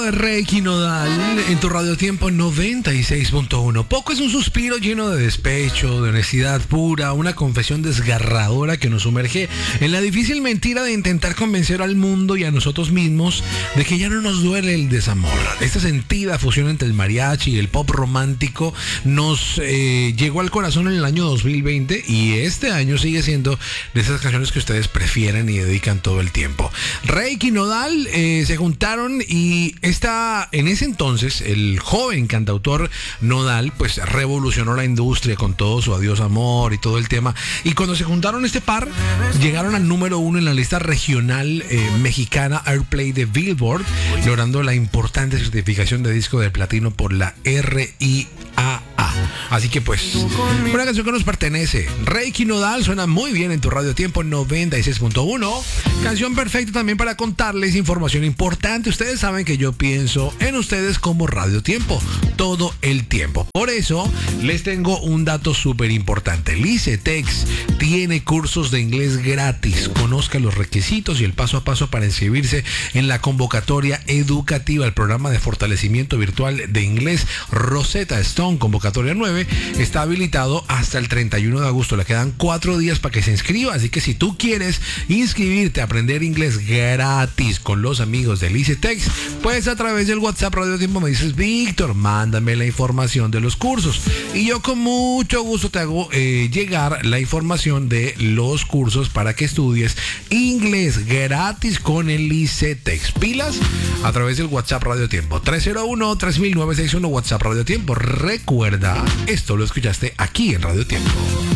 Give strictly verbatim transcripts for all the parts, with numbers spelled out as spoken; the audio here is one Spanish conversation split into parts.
Reiki Nodal en tu Radio Tiempo noventa y seis punto uno. Poco es un suspiro lleno de despecho, de honestidad pura, una confesión desgarradora que nos sumerge en la difícil mentira de intentar convencer al mundo y a nosotros mismos de que ya no nos duele el desamor. Esta sentida fusión entre el mariachi y el pop romántico nos eh, llegó al corazón en el año dos mil veinte y este año sigue siendo de esas canciones que ustedes prefieren y dedican todo el tiempo. Reiki Nodal eh, se juntaron y Esta, en ese entonces, el joven cantautor Nodal, pues revolucionó la industria con todo su Adiós Amor y todo el tema. Y cuando se juntaron este par, llegaron al número uno en la lista regional eh, mexicana Airplay de Billboard, logrando la importante certificación de disco de platino por la R I A A. Así que pues, una canción que nos pertenece. Reiki Nodal suena muy bien en tu Radio Tiempo noventa y seis punto uno. Canción perfecta también para contarles información importante. Ustedes saben que yo pienso en ustedes como Radio Tiempo todo el tiempo. Por eso les tengo un dato súper importante. Licetex tiene cursos de inglés gratis. Conozca los requisitos y el paso a paso para inscribirse en la convocatoria educativa al programa de fortalecimiento virtual de inglés Rosetta Stone, convocatoria nueve. Está habilitado hasta el treinta y uno de agosto. Le quedan cuatro días para que se inscriba. Así que si tú quieres inscribirte a aprender inglés gratis con los amigos de Licetex, pues a través del WhatsApp Radio Tiempo me dices: Víctor, mándame la información de los cursos y yo con mucho gusto te hago eh, llegar la información de los cursos para que estudies inglés gratis con el Licetex. Pilas a través del WhatsApp Radio Tiempo tres cero uno, tres mil novecientos sesenta y uno. WhatsApp Radio Tiempo. Recuerda, esto lo escuchaste aquí en Radio Tiempo.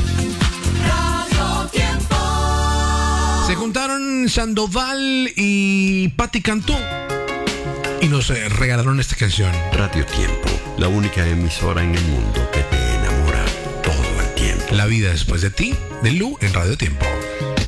Radio Tiempo. Se juntaron Sandoval y Patti Cantú y nos eh, regalaron esta canción. Radio Tiempo, la única emisora en el mundo que te enamora todo el tiempo. La vida después de ti, de Lu en Radio Tiempo.